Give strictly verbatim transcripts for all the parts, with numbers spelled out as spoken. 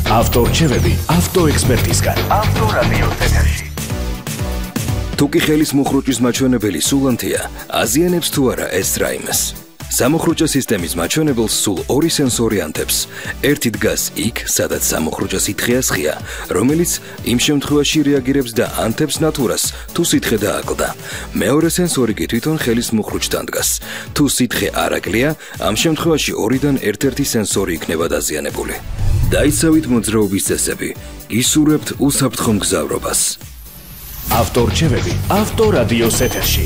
ავტორჩევები ავტოექსპერტისგან. ავტორადიო ეთერში. თუკი ხელის მუხრუჭის მაჩვენებელი სულანთია, აზიანებს თუ არა ეს რაიმეს. სამუხრუჭო სისტემის მაჩვენებელს სულ ორი სენსორი ანთებს. ერთი დგას იქ, სადაც სამუხრუჭო სითხეა სხია, რომელიც იმ შემთხვევაში რეაგირებს და ანთებს ნატურას, თუ სითხე დააკლდა. მეორე სენსორი კი თვითონ ხელის მუხრუჭთან დგას. თუ სითხე არ აკლია, ამ შემთხვევაში ორიდან ერთ-ერთი სენსორი იქნება დაზიანებული. დაიცავით მოძრაობის წესები, გისურვებთ უსაფრთხო მგზავრობას. ავტორჩევები ავტორადიოს ეთერში.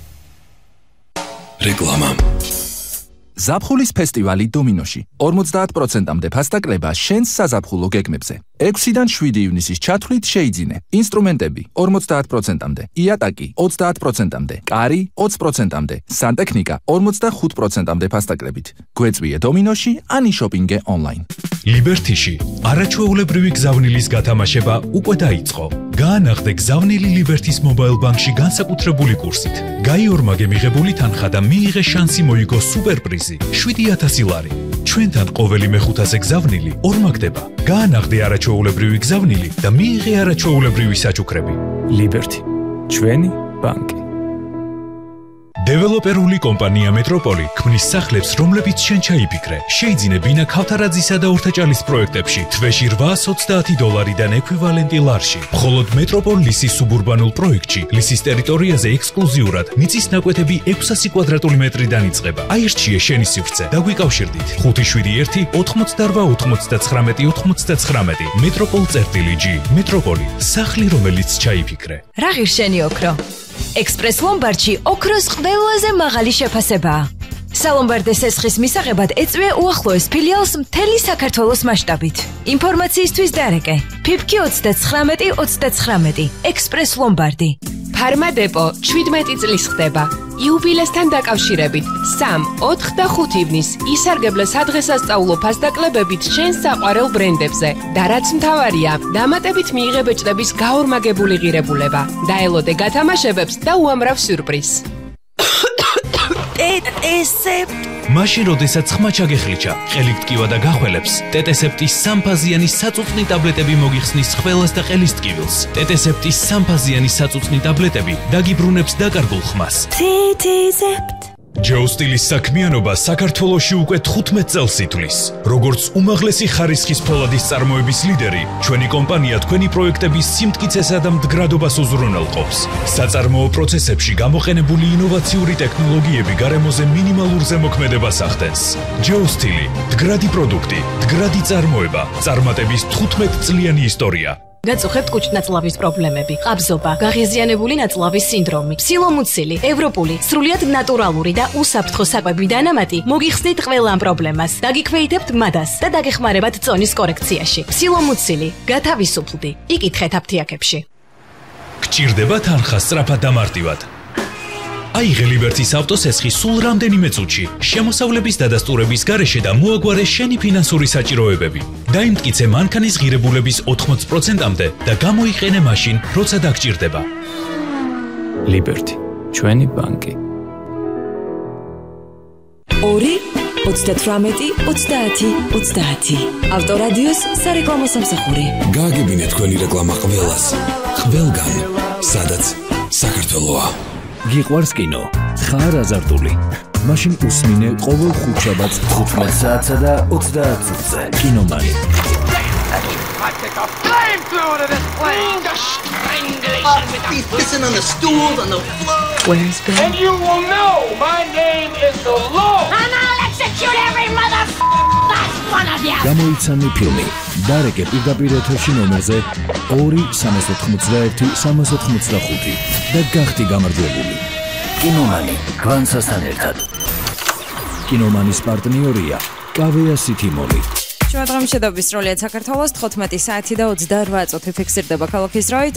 რეკლამა. ზაფხულის ფესტივალი დომინოში. ორმოცდაათ პროცენტამდე ფასდაკლება შენს საზაფხულო გეგმებზე. ექვსიდან შვიდი ივნისის ჩათვლით შეიძინე. ინსტრუმენტები ორმოცდაათ პროცენტამდე, იატაკი ოცდაათ პროცენტამდე, კარი ოცი პროცენტამდე, სანტექნიკა ორმოცდახუთ პროცენტამდე ფასდაკლებით. გვეწვიე დომინოში ან იშოპინგე ონლაინ. ლიბერთიში არაჩვეულებრივი გზავნილის გათამაშება უკვე დაიწყო. გაანახდე გზავნილი ლიბერთის მობაილ ბანკში განსაკუთრებული კურსით. გაიორმაგე მიღებული თანხა და მიიღე შანსი მოიგო სუპერპრიზი შვიდი ათასი ლარი. ჩვენთან ყოველი მეხუთასე გზავნილი ორმაგდება. გაანახდე არაჩვეულებრივი გზავნილი და მიიღე არაჩვეულებრივი საჩუქრები. ლიბერთი, ჩვენი ბანკი. დეველოპერული კომპანია მეტროპოლი ქმნის სახლებს, რომლებიც შენ ჩაიფიქრე. შეიძინე ბინა ქავთარაძისა და ორთაჭალის პროექტებში თვეში რვაას ოცდაათი დოლარიდან ექვივალენტი ლარში. მხოლოდ მეტროპოლ ლისის სუბურბანულ პროექტში ლისის ტერიტორიაზე ექსკლუზიურად მიწის ნაკვეთები ექვსასი კვადრატული მეტრიდან იწყება. აირჩიე შენი სივრცე და გვიკავშირდით. ხუთი შვიდი ერთი ოთხმოცდარვა ოთხმოცდაცხრამეტი ოთხმოცდაცხრამეტი. მეტროპოლ წერტილი ჯი. მეტროპოლი, სახლი, რომელიც ჩაიფიქრე. რა ღირს შენი ოქრო? ექსპრეს ლომბარდში ოქროს ყველაზე მაღალი შეფასებაა. სალომბარდეს ესხის მისაღებად ეწვია უახლოეს ფილიალს მთელი საქართველოს მასშტაბით. ინფორმაციისთვის დარეკე ფიფკი ოცდაცხრამეტი ოცდაცხრამეტი. ექსპრეს ლომბარდი. ფარმადეპო შვიდმეტი წლის ხდება. იუბილესთან დაკავშირებით სამ, ოთხ და ხუთი ივნის ისარგებლე სადღესასწაულო ფასდაკლებებით შენს საყვარელ ბრენდებზე და რაც მთავარია, დამატებით მიიღე ბეჭდების გაორმაგებული ღირებულება. დაელოდე გათამაშებებს და უამრავ სიურპრიზს. ტეტესეპტ. მაშინ როდესაც ხმა ჩაგეხლიჩა, ყელით ტკივა და გახველებს, ტეტესეპტის სამფაზიანი საწუწნი ტაბლეტები მოგიხსნის ხველას და ყელის ტკივილს. ტეტესეპტის სამფაზიანი საწუწნი ტაბლეტები დაგიბრუნებს დაკარგულ ხმას. ტეტესეპტ. ჯოუსტილის საქმიანობა საქართველოში უკვე თხუთმეტ წელს ითვლის. როგორც უმაღლესი ხარისხის ფოლადის წარმოების ლიდერი, ჩვენი კომპანია თქვენი პროექტების სიმტკიცესა და მდგრადობას უზრუნველყოფს. საწარმოო პროცესებში გამოყენებული ინოვაციური ტექნოლოგიები გარემოზე მინიმალურ ზემოქმედებას ახდენს. ჯოუსტილი, მდგრადი პროდუქტი, მდგრადი წარმოება, წარმატების თხუთმეტ წლიანი ისტორია. გაწუხებთ კუჭნაწლავის პრობლემები, ყაბზობა, გაღიზიანებული ნაწლავის სინდრომი, ფსილომუცილი, ევროპული, სრულიად ნატურალური და უსაფრთხო საკვები დანამატი მოგიხსნით ყველა ამ პრობლემას. დაგიქვეითებთ მადას და დაგეხმარებათ წონის კორექციაში. ფსილომუცილი, გათავისუფლდი. იკითხეთ აფთიაქებში. გჭირდება თანხა სწრაფად და მარტივად. აიღე ლიბერთის ავტოსესხი სულ რამდენიმე წუთში, შემოსავლების დადასტურების გარეშე და მოაგვარე შენი ფინანსური საჭიროებები. დაიმტკიცე მანქანის ღირებულების ოთხმოცი პროცენტამდე და გამოიყენე მაშინ, როცა დაგჭირდება. ლიბერთი, ჩვენი ბანკი. ორი, ოცდათვრამეტი, ოცდაათი, ოცდაათი. ავტორადიოს სარეკლამო სამსახური. გააგებინე თქვენი რეკლამა ყველას, ყველგან, სადაც საქართველოა. გიყვარს კინო, ხარ აზარტული. მაშინ უსმინე ყოველ ხუთშაბათს თხუთმეტ საათსა და ოცდაათ წუთზე კინომანი. Where's Ben? And you will know my name is the law. And I'll execute every motherfucking last one of you. გამოიცანე ფილმი. დარეკე პირდაპირ ეთერში ნომერზე ორი სამას ოთხმოცდაერთი სამას ოთხმოცდახუთი და გახდი გამარჯვებული. კინომანი გვანსასთან ერთად. კინომანის პარტნიორია კავეა სითი მოლი. ჩვენ დღემდე შედავების სრულიად საქართველოს თხუთმეტი საათი და ოცდარვა წუთი ფიქსირდება ქალაქის დროით.